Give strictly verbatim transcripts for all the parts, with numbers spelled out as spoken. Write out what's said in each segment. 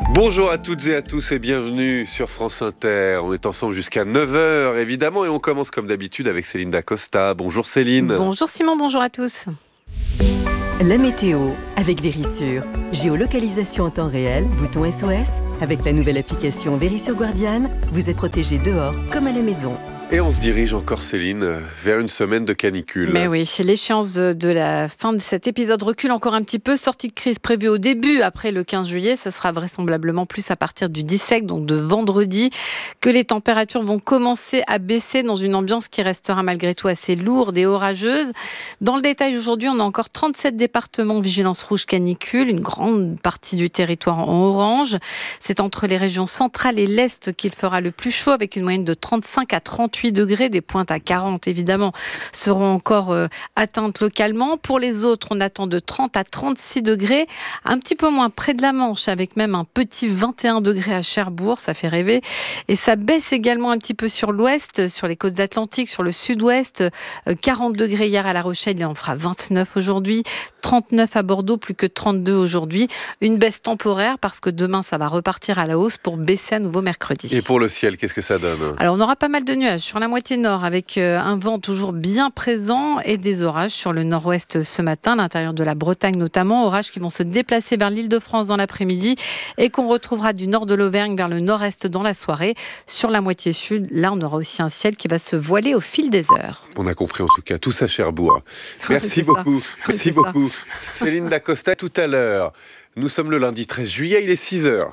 Bonjour à toutes et à tous et bienvenue sur France Inter. On est ensemble jusqu'à neuf heures évidemment et on commence comme d'habitude avec Céline Dacosta. Bonjour Céline. Bonjour Simon, bonjour à tous. La météo avec Verisure. Géolocalisation en temps réel, bouton S O S. Avec la nouvelle application Verisure Guardian, vous êtes protégé dehors comme à la maison. Et on se dirige encore, Céline, vers une semaine de canicule. Mais oui, l'échéance de la fin de cet épisode recule encore un petit peu. Sortie de crise prévue au début, après le quinze juillet. Ce sera vraisemblablement plus à partir du dix-sept, donc de vendredi, que les températures vont commencer à baisser dans une ambiance qui restera malgré tout assez lourde et orageuse. Dans le détail, aujourd'hui, on a encore trente-sept départements vigilance rouge canicule, une grande partie du territoire en orange. C'est entre les régions centrales et l'est qu'il fera le plus chaud, avec une moyenne de trente-cinq à trente-huit degrés, des pointes à quarante évidemment seront encore euh, atteintes localement. Pour les autres, on attend de trente à trente-six degrés, un petit peu moins près de la Manche, avec même un petit vingt et un degrés à Cherbourg, ça fait rêver. Et ça baisse également un petit peu sur l'ouest, sur les côtes atlantiques, sur le sud-ouest, euh, quarante degrés hier à La Rochelle, il en fera vingt-neuf aujourd'hui, trente-neuf à Bordeaux, plus que trente-deux aujourd'hui. Une baisse temporaire parce que demain ça va repartir à la hausse pour baisser à nouveau mercredi. Et pour le ciel, qu'est-ce que ça donne ? Alors on aura pas mal de nuages sur la moitié nord, avec un vent toujours bien présent et des orages sur le nord-ouest ce matin, à l'intérieur de la Bretagne notamment. Orages qui vont se déplacer vers l'Île-de-France dans l'après-midi et qu'on retrouvera du nord de l'Auvergne vers le nord-est dans la soirée. Sur la moitié sud, là on aura aussi un ciel qui va se voiler au fil des heures. On a compris en tout cas, tout ça Cherbourg. Merci beaucoup, merci beaucoup. Céline Dacosta, tout à l'heure. Nous sommes le lundi treize juillet, il est six heures.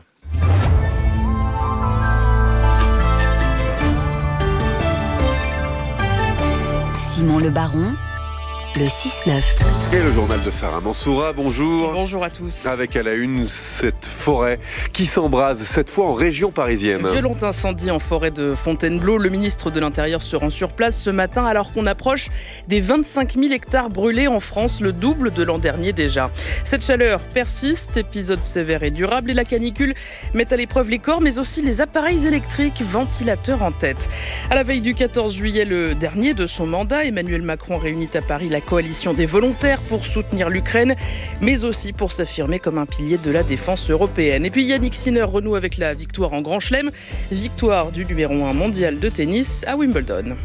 Simon Le Baron, le six neuf. Et le journal de Sarah Mansoura, bonjour. Bonjour à tous. Avec à la une cette forêt qui s'embrase, cette fois en région parisienne. Violent incendie en forêt de Fontainebleau. Le ministre de l'Intérieur se rend sur place ce matin alors qu'on approche des vingt-cinq mille hectares brûlés en France, le double de l'an dernier déjà. Cette chaleur persiste, épisode sévère et durable, et la canicule met à l'épreuve les corps mais aussi les appareils électriques, ventilateurs en tête. À la veille du quatorze juillet, le dernier de son mandat, Emmanuel Macron réunit à Paris la coalition des volontaires pour soutenir l'Ukraine, mais aussi pour s'affirmer comme un pilier de la défense européenne. Et puis Yannick Sinner renoue avec la victoire en Grand Chelem, victoire du numéro un mondial de tennis à Wimbledon.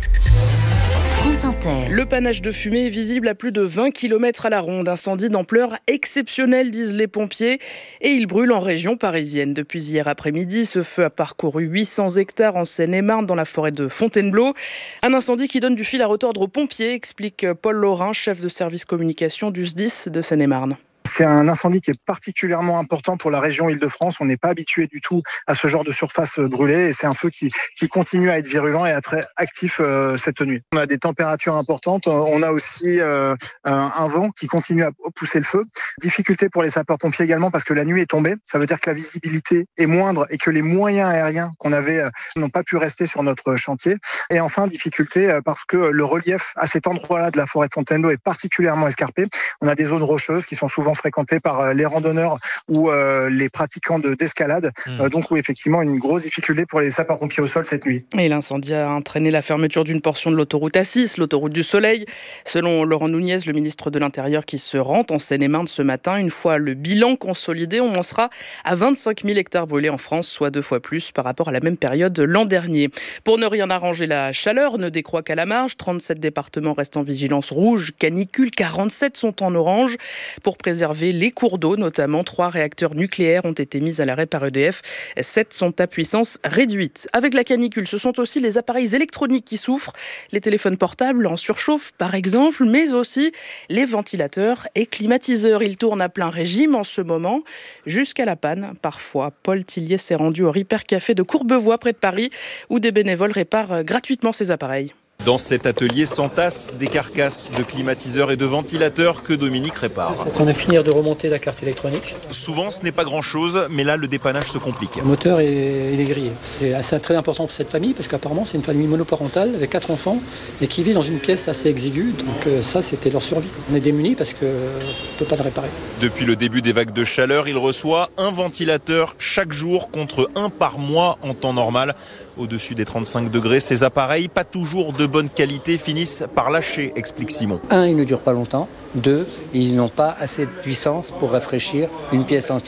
France Inter. Le panache de fumée est visible à plus de vingt kilomètres à la ronde. Incendie d'ampleur exceptionnelle, disent les pompiers. Et il brûle en région parisienne. Depuis hier après-midi, ce feu a parcouru huit cents hectares en Seine-et-Marne, dans la forêt de Fontainebleau. Un incendie qui donne du fil à retordre aux pompiers, explique Paul Laurin, chef de service communication du S D I S de Seine-et-Marne. C'est un incendie qui est particulièrement important pour la région Île-de-France. On n'est pas habitué du tout à ce genre de surface brûlée et c'est un feu qui, qui continue à être virulent et à être actif euh, cette nuit. On a des températures importantes. On a aussi euh, un, un vent qui continue à pousser le feu. Difficulté pour les sapeurs-pompiers également parce que la nuit est tombée. Ça veut dire que la visibilité est moindre et que les moyens aériens qu'on avait euh, n'ont pas pu rester sur notre chantier. Et enfin, difficulté euh, parce que le relief à cet endroit-là de la forêt de Fontainebleau est particulièrement escarpé. On a des zones rocheuses qui sont souvent fréquentés par les randonneurs ou euh, les pratiquants de, d'escalade. Mmh. Euh, donc oui, effectivement, une grosse difficulté pour les sapeurs-pompiers au sol cette nuit. Et l'incendie a entraîné la fermeture d'une portion de l'autoroute A six, l'autoroute du Soleil. Selon Laurent Nunez, le ministre de l'Intérieur qui se rend en Seine-et-Marne ce matin, une fois le bilan consolidé, on en sera à vingt-cinq mille hectares brûlés en France, soit deux fois plus par rapport à la même période l'an dernier. Pour ne rien arranger, la chaleur ne décroît qu'à la marge. trente-sept départements restent en vigilance rouge, canicule, quarante-sept sont en orange. Pour préserver les cours d'eau, notamment trois réacteurs nucléaires ont été mis à l'arrêt par E D F. sept sont à puissance réduite. Avec la canicule, ce sont aussi les appareils électroniques qui souffrent, les téléphones portables en surchauffe par exemple, mais aussi les ventilateurs et climatiseurs. Ils tournent à plein régime en ce moment, jusqu'à la panne parfois. Paul Tillier s'est rendu au Ripper Café de Courbevoie près de Paris, où des bénévoles réparent gratuitement ces appareils. Dans cet atelier s'entassent des carcasses de climatiseurs et de ventilateurs que Dominique répare. On a fini de remonter la carte électronique. Souvent, ce n'est pas grand-chose, mais là, le dépannage se complique. Le moteur est, il est grillé. C'est assez très important pour cette famille parce qu'apparemment, c'est une famille monoparentale avec quatre enfants et qui vit dans une pièce assez exiguë. Donc ça, c'était leur survie. On est démunis parce qu'on ne peut pas le réparer. Depuis le début des vagues de chaleur, il reçoit un ventilateur chaque jour contre un par mois en temps normal. Au-dessus des trente-cinq degrés, ces appareils, pas toujours de bonne qualité, finissent par lâcher, explique Simon. Un, ils ne durent pas longtemps. Deux, ils n'ont pas assez de puissance pour rafraîchir une pièce entière.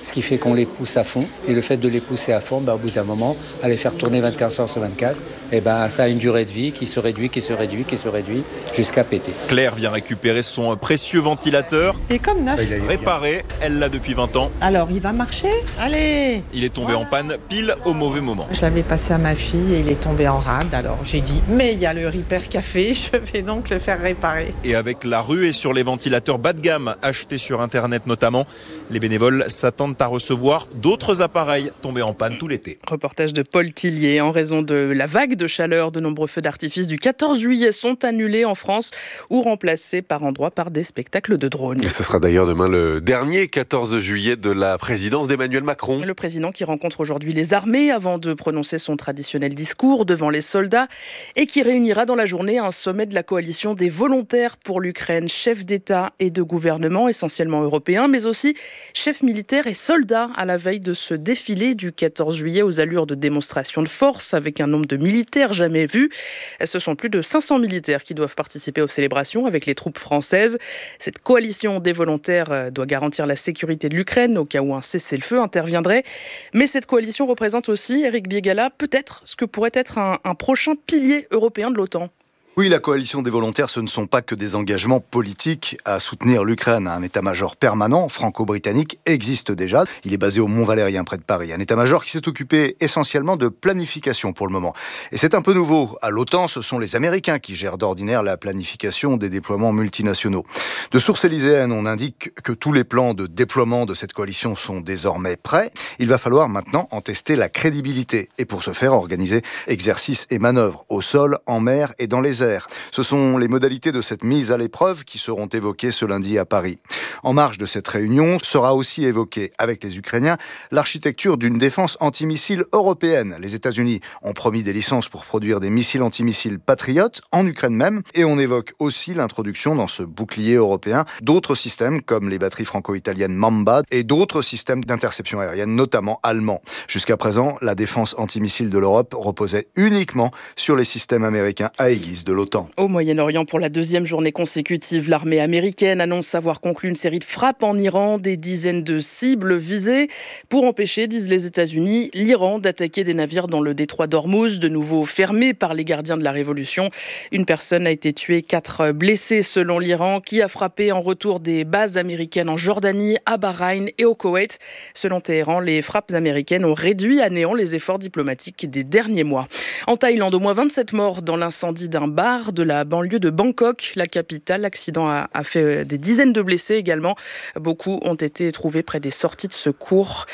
ce qui fait qu'on les pousse à fond. Et le fait de les pousser à fond, bah, au bout d'un moment, à les faire tourner vingt-quatre heures sur vingt-quatre, et ben, ça a une durée de vie qui se réduit, qui se réduit, qui se réduit, jusqu'à péter. Claire vient récupérer son précieux ventilateur. Et comme neuf. Réparé, elle l'a depuis vingt ans. Alors, il va marcher ? Allez ! Il est tombé voilà. en panne pile au mauvais moment. Je l'avais passé à ma fille et il est tombé en rade. Alors, j'ai dit, mais il y a le Repair Café, je vais donc le faire réparer. Et avec la ruée sur les ventilateurs bas de gamme, achetés sur Internet notamment, les bénévoles s'attendent à recevoir d'autres appareils tombés en panne tout l'été. Reportage de Paul Tillier. En raison de la vague de chaleur, de nombreux feux d'artifice du quatorze juillet sont annulés en France ou remplacés par endroits par des spectacles de drones. Et ce sera d'ailleurs demain le dernier quatorze juillet de la présidence d'Emmanuel Macron. Le président qui rencontre aujourd'hui les armées avant de prononcer son traditionnel discours devant les soldats et qui réunira dans la journée un sommet de la coalition des volontaires pour l'Ukraine, chefs d'État et de gouvernement essentiellement européens, mais aussi chefs militaires et soldats à la veille de ce défilé du quatorze juillet aux allures de démonstration de force avec un nombre de militaires jamais vu. Ce sont plus de cinq cents militaires qui doivent participer aux célébrations avec les troupes françaises. Cette coalition des volontaires doit garantir la sécurité de l'Ukraine au cas où un cessez-le-feu interviendrait. Mais cette coalition représente aussi, Éric Biégala, peut-être ce que pourrait être un, un prochain pilier européen de l'OTAN. Oui, la coalition des volontaires, ce ne sont pas que des engagements politiques à soutenir l'Ukraine. Un état-major permanent franco-britannique existe déjà. Il est basé au Mont-Valérien, près de Paris. Un état-major qui s'est occupé essentiellement de planification pour le moment. Et c'est un peu nouveau. À l'OTAN, ce sont les Américains qui gèrent d'ordinaire la planification des déploiements multinationaux. De sources élyséennes, on indique que tous les plans de déploiement de cette coalition sont désormais prêts. Il va falloir maintenant en tester la crédibilité. Et pour ce faire, organiser exercices et manœuvres au sol, en mer et dans les airs. Ce sont les modalités de cette mise à l'épreuve qui seront évoquées ce lundi à Paris. En marge de cette réunion sera aussi évoquée avec les Ukrainiens l'architecture d'une défense antimissile européenne. Les États-Unis ont promis des licences pour produire des missiles antimissiles Patriot en Ukraine même, et on évoque aussi l'introduction dans ce bouclier européen d'autres systèmes comme les batteries franco-italiennes Mamba et d'autres systèmes d'interception aérienne, notamment allemands. Jusqu'à présent, la défense antimissile de l'Europe reposait uniquement sur les systèmes américains à aiguise de l'OTAN. Au Moyen-Orient, pour la deuxième journée consécutive, l'armée américaine annonce avoir conclu une série de frappes en Iran, des dizaines de cibles visées pour empêcher, disent les États-Unis, l'Iran d'attaquer des navires dans le détroit d'Ormuz, de nouveau fermé par les gardiens de la Révolution. Une personne a été tuée, quatre blessés selon l'Iran, qui a frappé en retour des bases américaines en Jordanie, à Bahreïn et au Koweït. Selon Téhéran, les frappes américaines ont réduit à néant les efforts diplomatiques des derniers mois. En Thaïlande, au moins vingt-sept morts dans l'incendie d'un bar de la banlieue de Bangkok, la capitale. L'accident a, a fait des dizaines de blessés également. Beaucoup ont été trouvés près des sorties de secours.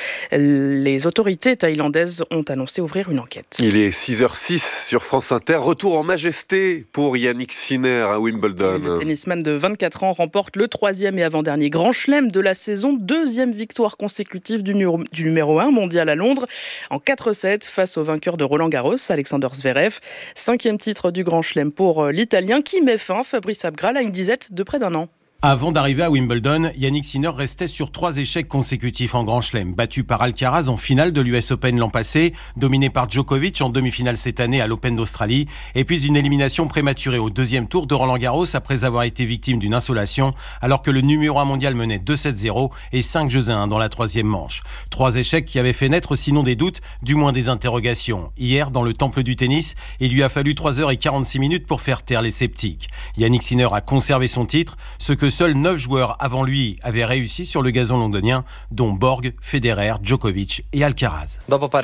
Les autorités thaïlandaises ont annoncé ouvrir une enquête. Il est six heures six sur France Inter. Retour en majesté pour Yannick Sinner à Wimbledon. Le tennisman de vingt-quatre ans remporte le troisième et avant-dernier grand chelem de la saison. Deuxième victoire consécutive du, nu- du numéro un mondial à Londres en quatre sept face au vainqueur de Roland Garros, Alexander Zverev. Cinquième titre du grand chelem pour l'Italien qui met fin, Fabrice Abgral, à une disette de près d'un an. Avant d'arriver à Wimbledon, Yannick Sinner restait sur trois échecs consécutifs en Grand Chelem. Battu par Alcaraz en finale de l'U S Open l'an passé, dominé par Djokovic en demi-finale cette année à l'Open d'Australie, et puis une élimination prématurée au deuxième tour de Roland Garros après avoir été victime d'une insolation, alors que le numéro un mondial menait deux sept zéro et cinq jeux à un dans la troisième manche. Trois échecs qui avaient fait naître sinon des doutes, du moins des interrogations. Hier, dans le temple du tennis, il lui a fallu trois heures quarante-six minutes pour faire taire les sceptiques. Yannick Sinner a conservé son titre, ce que seuls neuf joueurs avant lui avaient réussi sur le gazon londonien, dont Borg, Federer, Djokovic et Alcaraz.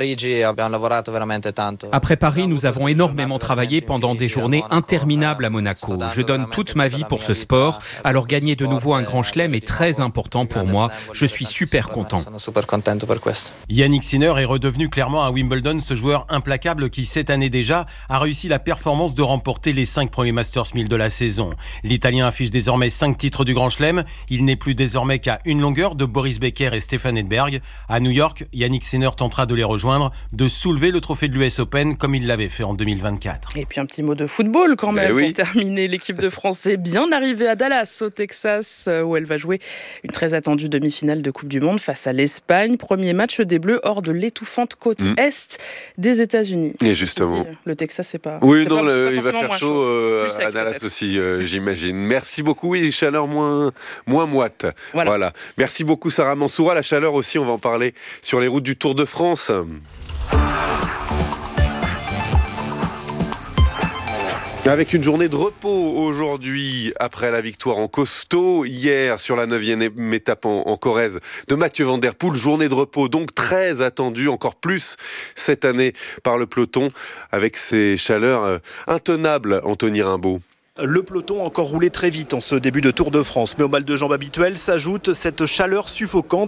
Après Paris, nous avons énormément travaillé pendant des journées interminables à Monaco. Je donne toute ma vie pour ce sport, alors gagner de nouveau un grand chelem est très important pour moi. Je suis super content. Yannick Sinner est redevenu clairement à Wimbledon ce joueur implacable qui, cette année déjà, a réussi la performance de remporter les cinq premiers Masters mille de la saison. L'Italien affiche désormais cinq titres du Grand Chelem. Il n'est plus désormais qu'à une longueur de Boris Becker et Stefan Edberg. À New York, Yannick Sinner tentera de les rejoindre, de soulever le trophée de l'U S Open comme il l'avait fait en deux mille vingt-quatre. Et puis un petit mot de football quand même, oui. Pour terminer. L'équipe de France est bien arrivée à Dallas, au Texas, où elle va jouer une très attendue demi-finale de Coupe du Monde face à l'Espagne. Premier match des Bleus hors de l'étouffante côte mmh. est des États-Unis. Et justement. Dis, le Texas, c'est pas. Oui, c'est non, pas, le, c'est pas il va faire chaud, chaud euh, sec, à Dallas peut-être. aussi, euh, j'imagine. Merci beaucoup, oui, chaleur moins, moins moite. Voilà. voilà. Merci beaucoup Sarah Mansoura. La chaleur aussi, on va en parler sur les routes du Tour de France. Avec une journée de repos aujourd'hui, après la victoire en costaud, hier sur la neuvième étape en, en Corrèze de Mathieu Van Der Poel. Journée de repos donc très attendue, encore plus cette année par le peloton, avec ces chaleurs intenables, Anthony Rimbaud. Le peloton a encore roulé très vite en ce début de Tour de France. Mais au mal de jambes habituel s'ajoute cette chaleur suffocante